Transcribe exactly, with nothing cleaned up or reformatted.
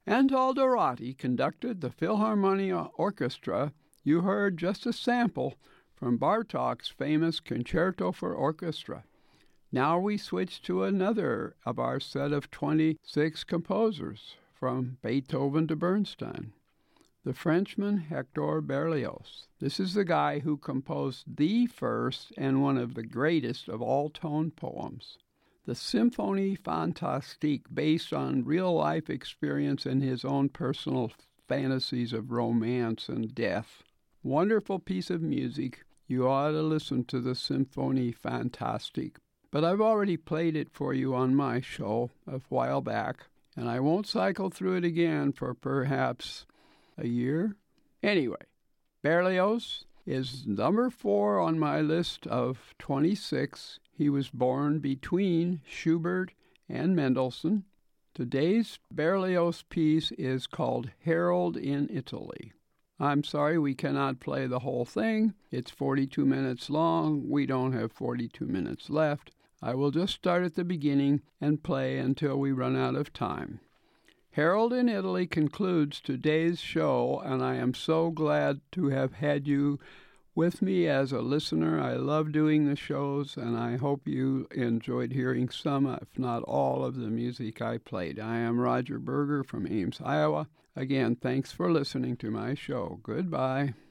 Antal Dorati conducted the Philharmonia Orchestra. You heard just a sample from Bartók's famous Concerto for Orchestra. Now we switch to another of our set of twenty-six composers, from Beethoven to Bernstein. The Frenchman Hector Berlioz. This is the guy who composed the first and one of the greatest of all tone poems. The Symphonie Fantastique, based on real-life experience and his own personal fantasies of romance and death. Wonderful piece of music. You ought to listen to the Symphonie Fantastique. But I've already played it for you on my show a while back, and I won't cycle through it again for perhaps a year. Anyway, Berlioz is number four on my list of twenty-six. He was born between Schubert and Mendelssohn. Today's Berlioz piece is called Harold in Italy. I'm sorry we cannot play the whole thing. It's forty-two minutes long. We don't have forty-two minutes left. I will just start at the beginning and play until we run out of time. Harold in Italy concludes today's show, and I am so glad to have had you with me as a listener. I love doing the shows, and I hope you enjoyed hearing some, if not all, of the music I played. I am Roger Berger from Ames, Iowa. Again, thanks for listening to my show. Goodbye.